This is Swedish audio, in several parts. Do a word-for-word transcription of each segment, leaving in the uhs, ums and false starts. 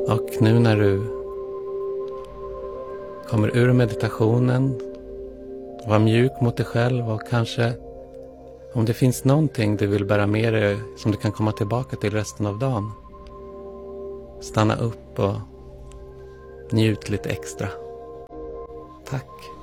Och nu när du kommer ur meditationen, var mjuk mot dig själv och kanske om det finns någonting du vill bära med dig som du kan komma tillbaka till resten av dagen. Stanna upp och njut lite extra. Tack.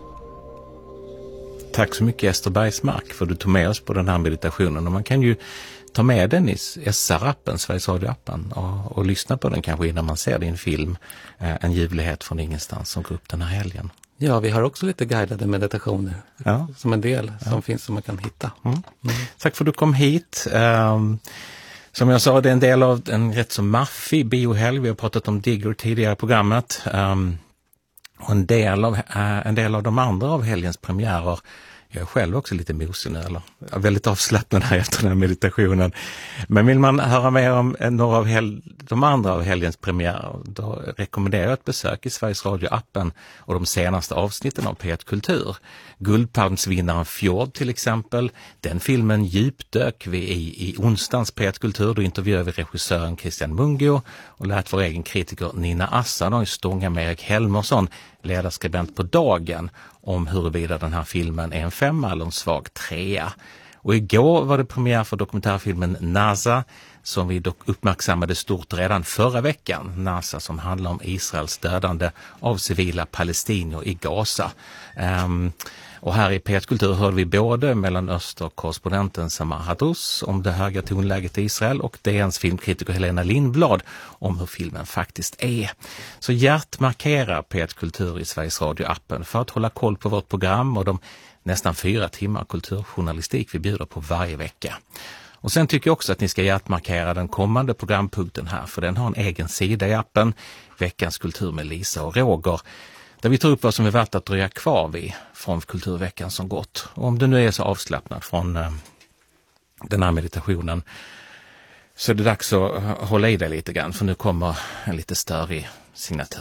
Tack så mycket Ester Bergsmark för att du tog med oss på den här meditationen. Och man kan ju ta med den i S R-appen, Sveriges Radio-appen och, och lyssna på den kanske innan man ser din film eh, En ljuvlighet från ingenstans som går upp den här helgen. Ja, vi har också lite guidade meditationer ja. som en del som ja. finns som man kan hitta. Mm. Mm. Tack för att du kom hit. Um, som jag sa, det är en del av en rätt så maffig biohelg. Vi har pratat om Digger tidigare i programmet. Um, och en del, av, uh, en del av de andra av helgens premiärer. Jag är själv också lite mosig nu, eller väldigt avslappnad här efter den här meditationen. Men vill man höra mer om några av hel- de andra av helgens premiärer, då rekommenderar jag ett besök i Sveriges Radio-appen och de senaste avsnitten av P ett Kultur. Guldpalmsvinnaren Fjord till exempel, den filmen djupdök vi i, i onsdagens P ett Kultur. Då intervjuade vi regissören Christian Mungo och lät vår egen kritiker Nina Assa i stånga med Erik Helmersson, ledarskribent på Dagen, om huruvida den här filmen är en femma eller en svag trea. Och igår var det premiär för dokumentärfilmen NASA som vi dock uppmärksammade stort redan förra veckan. NASA som handlar om Israels dödande av civila palestinier i Gaza. Um, och här i P ett Kultur hörde vi både Mellanöstern-korrespondenten Samar Hadous om det höga tonläget i Israel och D N:s filmkritiker Helena Lindblad om hur filmen faktiskt är. Så hjärtmarkera P ett Kultur i Sveriges Radio-appen för att hålla koll på vårt program och de nästan fyra timmar kulturjournalistik vi bjuder på varje vecka. Och sen tycker jag också att ni ska hjärtmarkera den kommande programpunkten här, för den har en egen sida i appen, Veckans kultur med Lisa och Roger, där vi tar upp vad som är värt att dröja kvar vid från kulturveckan som gått. Och om du nu är så avslappnad från eh, den här meditationen så är det dags att hålla i dig lite grann, för nu kommer en lite störig signatur.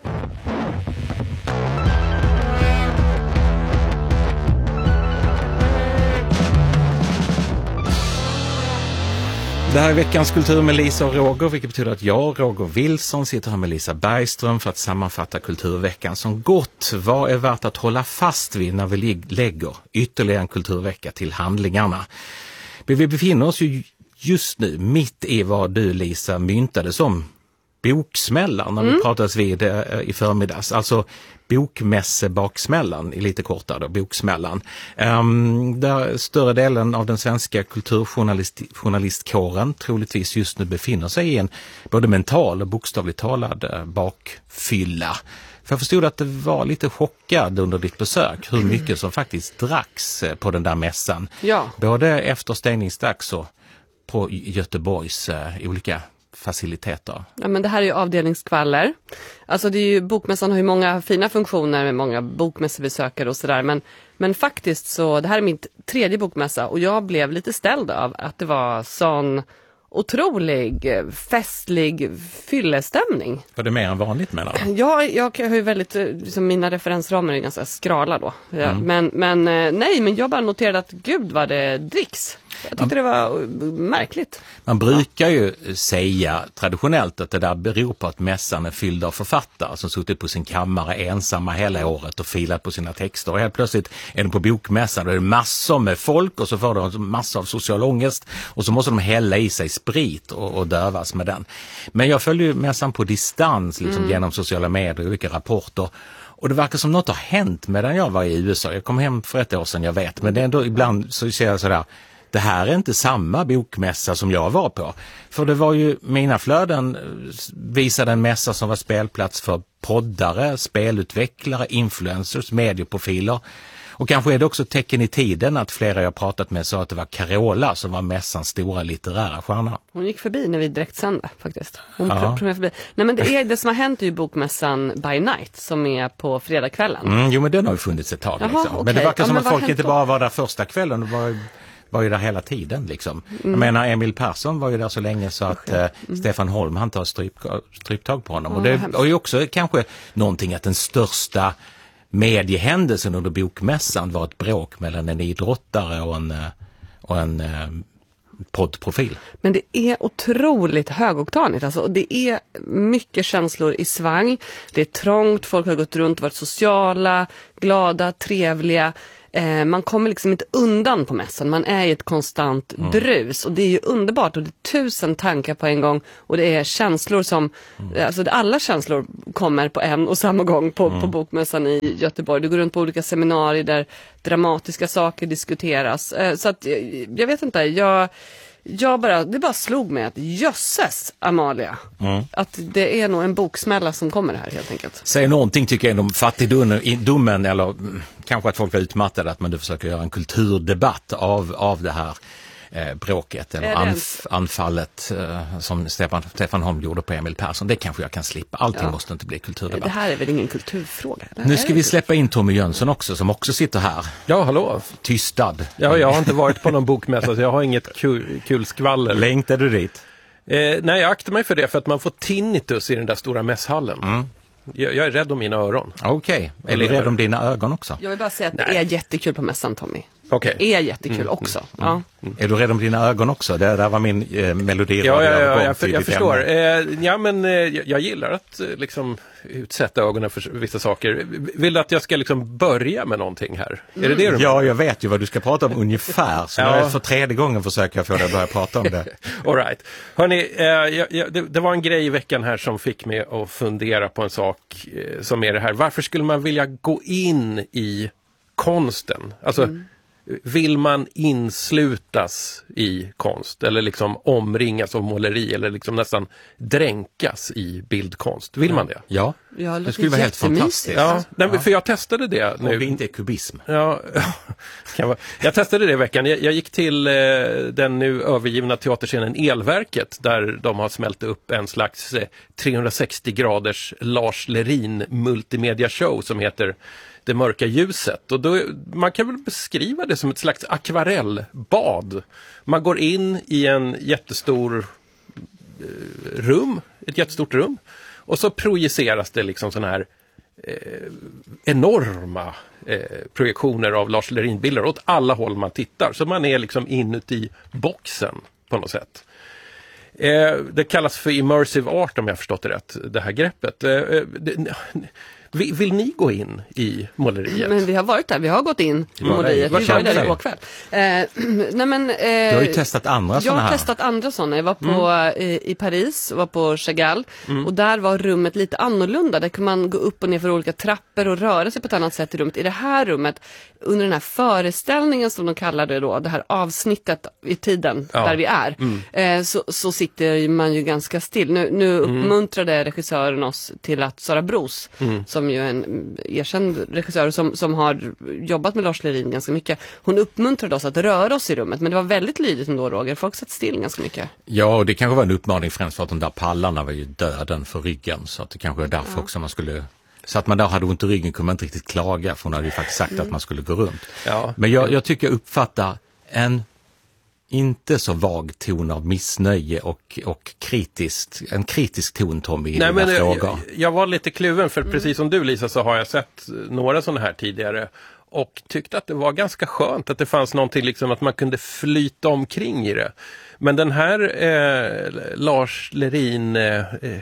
Det här är Veckans kultur med Lisa och Roger, vilket betyder att jag, Roger Wilson, sitter här med Lisa Bergström för att sammanfatta kulturveckan som gått. Vad är värt att hålla fast vid när vi lägger ytterligare en kulturvecka till handlingarna? Vi befinner oss ju just nu mitt i vad du, Lisa, myntade som boksmällan när mm. vi pratades vid i förmiddags. Alltså bokmässebaksmällan, i lite kortare då, boksmällan. Um, där större delen av den svenska kulturjournalistkåren troligtvis just nu befinner sig i en både mental och bokstavligt talad uh, bakfylla. För jag förstod att det var lite chockad under ditt besök hur mycket som faktiskt dracks på den där mässan. Ja. Både efter stängningsdags och på Göteborgs uh, olika faciliteter. Ja, men det här är ju avdelningskvaller. Alltså det är ju, bokmässan har ju många fina funktioner med många bokmässebesökare och sådär, men, men faktiskt så, det här är min tredje bokmässa och jag blev lite ställd av att det var sån otrolig festlig fyllestämning. Var det mer än vanligt menar du? Ja, jag har ju väldigt, liksom, mina referensramar är ganska skrala då. Ja, mm. men, men nej, men jag bara noterade att gud vad det dricks. Jag tyckte det var märkligt. Man brukar ju säga traditionellt att det där beror på att mässan är fylld av författare som suttit på sin kammare ensamma hela året och filat på sina texter. Och helt plötsligt är de på bokmässan och det är massor med folk och så får de massor av social ångest och så måste de hälla i sig sprit och, och dövas med den. Men jag följer ju mässan på distans liksom, mm. genom sociala medier och olika rapporter. Och det verkar som något har hänt medan jag var i U S A. Jag kom hem för ett år sedan, jag vet. Men det är ändå ibland så ser jag sådär, det här är inte samma bokmässa som jag var på. För det var ju, mina flöden visade en mässa som var spelplats för poddare, spelutvecklare, influencers, medieprofiler. Och kanske är det också tecken i tiden att flera jag pratat med sa att det var Carola som var mässans stora litterära stjärna. Hon gick förbi när vi direkt sände faktiskt. Hon ja. pr- pr- förbi. Nej, men det är det som har hänt i bokmässan By Night som är på fredagskvällen. Mm, jo, men den har ju funnits ett tag. Jaha, liksom. okay. Men det verkar ja, som att folk inte då? bara var där första kvällen, det var, var ju där hela tiden. Liksom. Mm. Jag menar, Emil Persson var ju där så länge så att okay. mm. Stefan Holm, han tar stryp, stryptag på honom. Oh, och det är ju också kanske någonting att den största mediehändelsen under bokmässan var ett bråk mellan en idrottare och en, och en poddprofil. Men det är otroligt högoktanigt. Alltså, det är mycket känslor i svang. Det är trångt, folk har gått runt och varit sociala, glada, trevliga. Eh, man kommer liksom inte undan på mässan. Man är i ett konstant mm. brus. Och det är ju underbart. Och det är tusen tankar på en gång. Och det är känslor som... Mm. Alltså alla känslor kommer på en och samma gång på, mm. på bokmässan i Göteborg. Du går runt på olika seminarier där dramatiska saker diskuteras. Eh, så att, jag vet inte, jag... Jag bara, det bara slog mig att jösses, Amalia, mm. att det är nog en boksmälla som kommer här helt enkelt. Säg någonting tycker jag om fattigdomen eller kanske att folk är utmattade, att man nu försöker göra en kulturdebatt av, av det här eh, bråket eller anf- anfallet eh, som Stefan, Stefan Holm gjorde på Emil Persson. Det kanske jag kan slippa. Allting ja. måste inte bli kulturdebatt. Det här är väl ingen kulturfråga? Eller? Nu ska vi släppa in Tommy Jönsson också som också sitter här. Ja, hallå. Tystad. Ja, jag har inte varit på någon bokmässa så jag har inget kul, kul skvaller. Längtar du dit? Eh, nej, jag aktar mig för det för att man får tinnitus i den där stora mässhallen. Mm. Jag, jag är rädd om mina öron. Okej, okay. Eller rädd om dina ögon också? Jag vill bara säga att nej. det är jättekul på mässan, Tommy. Okay. Det är jättekul mm, också. Mm, ja. mm. Är du rädd om dina ögon också? Det där var min eh, melodi. Ja, ja, ja, ja jag, för, jag förstår. Eh, ja, men eh, jag gillar att eh, liksom utsätta ögonen för vissa saker. Vill du att jag ska liksom börja med någonting här? Mm. Är det det du Ja, jag vet ju vad du ska prata om ungefär. Så ja. för tredje gången försöker jag få dig att börja prata om det. All right. Hörrni, eh, jag, jag, det, det var en grej i veckan här som fick mig att fundera på en sak eh, som är det här. Varför skulle man vilja gå in i konsten? Alltså... Mm. Vill man inslutas i konst eller liksom omringas av måleri eller liksom nästan dränkas i bildkonst? Vill man det? Ja, ja det skulle vara helt fantastiskt. Ja, nej, ja. För jag testade det nu. Och det inte är kubism. Ja, kan vara. Jag testade det i veckan. Jag, jag gick till eh, den nu övergivna teaterscenen Elverket där de har smält upp en slags eh, trehundrasextio graders Lars Lerin multimedia show som heter Det mörka ljuset. Och då, man kan väl beskriva det som ett slags akvarellbad. Man går in i en jättestor eh, rum, ett jättestort rum. Och så projiceras det liksom såna här eh, enorma eh, projektioner av Lars Lerin-bilder åt alla håll man tittar. Så man är liksom inuti boxen på något sätt. Eh, det kallas för immersive art om jag har förstått det rätt, det här greppet. Eh, det, Vill, vill ni gå in i måleriet? Men vi har varit där, vi har gått in i måleriet. Vi var där igår kväll. Eh, nej men, eh, du har ju testat andra sådana här. Jag har testat andra sådana. Jag var på, mm. eh, i Paris, var på Chagall. Mm. Och där var rummet lite annorlunda. Där kan man gå upp och ner för olika trappor och röra sig på ett annat sätt i rummet. I det här rummet, under den här föreställningen som de kallar det då, det här avsnittet i tiden ja. där vi är, mm. eh, så, så sitter man ju ganska still. Nu, nu uppmuntrade mm. regissören oss till att Sara Bros, mm. som ju är en erkänd regissör som, som har jobbat med Lars Lerin ganska mycket. Hon uppmuntrade oss att röra oss i rummet, men det var väldigt lydigt ändå, Roger. Folk satt still ganska mycket. Ja, och det kanske var en uppmaning främst för att de där pallarna var ju döden för ryggen, så att det kanske är därför ja. också man skulle... Så att man där hade ont i ryggen kunde man inte riktigt klaga, för hon hade ju faktiskt sagt mm. att man skulle gå runt. Ja. Men jag, jag tycker jag uppfattar en inte så vag ton av missnöje och, och kritiskt, en kritisk ton, Tommy, i Nej, den här jag, frågan. Jag var lite kluven, för mm. precis som du, Lisa, så har jag sett några sådana här tidigare och tyckte att det var ganska skönt att det fanns någonting liksom att man kunde flyta omkring i det. Men den här eh, Lars Lerin eh, eh,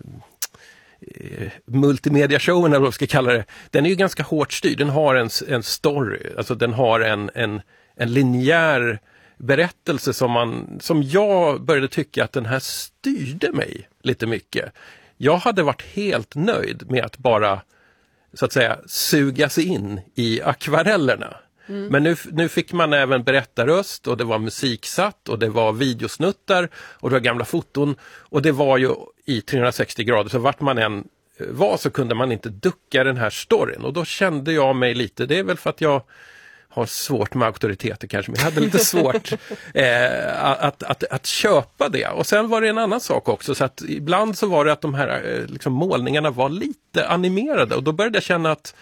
multimedia-showen, eller vad vi ska kalla det, den är ju ganska hårt styrd. Den har en, en story, alltså den har en, en, en linjär berättelse som, man, som jag började tycka att den här styrde mig lite mycket. Jag hade varit helt nöjd med att bara, så att säga, suga sig in i akvarellerna. Mm. Men nu, nu fick man även berättarröst, och det var musiksatt, och det var videosnuttar, och det var gamla foton, och det var ju i trehundrasextio grader, så vart man än var så kunde man inte ducka den här storyn. Och då kände jag mig lite, det är väl för att jag har svårt med auktoriteter kanske, men jag hade lite svårt eh, att, att, att köpa det. Och sen var det en annan sak också, så att ibland så var det att de här eh, liksom, målningarna var lite animerade, och då började jag känna att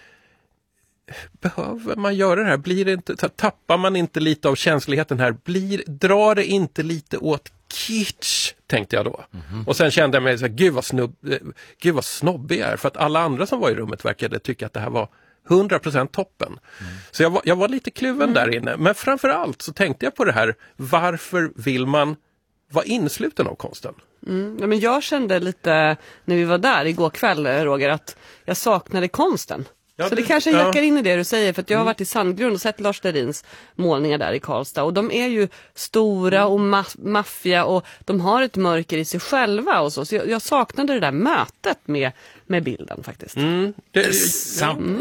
behöver man göra det här? Blir det inte, tappar man inte lite av känsligheten här? Blir, drar det inte lite åt kitsch, tänkte jag då. Mm-hmm. Och sen kände jag mig så här, gud vad, snubb, gud vad snobbig jag är, för att alla andra som var i rummet verkade tycka att det här var hundra procent toppen. Mm. Så jag var, jag var lite kluven mm. där inne. Men framförallt så tänkte jag på det här, varför vill man vara insluten av konsten? Mm. Ja, men jag kände lite när vi var där igår kväll, Roger, att jag saknade konsten. Ja, så det, det kanske ja. jackar in i det du säger, för att jag har varit i Sandgrund och sett Lars Lerins målningar där i Karlstad, och de är ju stora och ma- maffiga och de har ett mörker i sig själva och så, så jag, jag saknade det där mötet med, med bilden faktiskt. Mm. Det, Sam- mm.